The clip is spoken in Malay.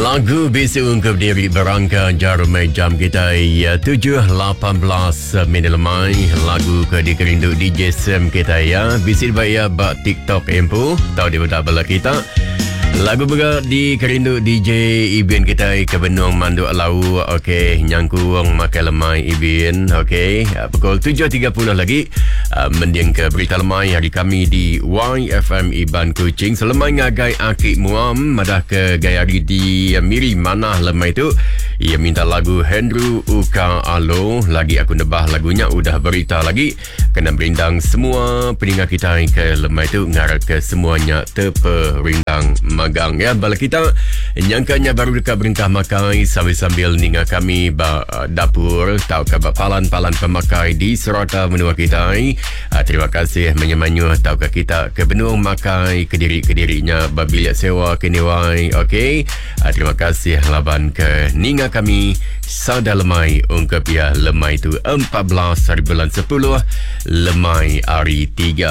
Lagu bisu ungkap diri berangka jarumai jam kita 7.18 minit lemai. Lagu ke dikerindu DJ Sam kita ya. Bisit baik bak TikTok empu. Tahu dia betul kita. Lagu juga dikerindu DJ Ibin kita ke Benung Manduk Lau. Okey, nyangkuang makan lemai Ibin. Okey, pukul 7.30 lagi. Mending ke berita lemai hari kami di YFM Iban Kuching. Selemai ngagai Akik Muam madah ke gaya hari di Miri Manah lemai tu. Ia minta lagu Hendru Uka Alo. Lagi aku nebah lagunya udah berita lagi. Kena berindang semua peningat kita ke lemai tu ngarah ke semuanya terperindang magang ya. Bala kita nyangkanya baru dekat berintah makai sambil-sambil ninga kami dapur tahu kabar palan-palan pemakai di serata menua kita. Terima kasih menyemanyu tahu kita ke benua makai kediri-kedirinya babiliak sewa keniwai. Okey, terima kasih laban ke ninga kami sada lemai ungkap ya lemai tu 14 hari bulan 10 lemai hari 3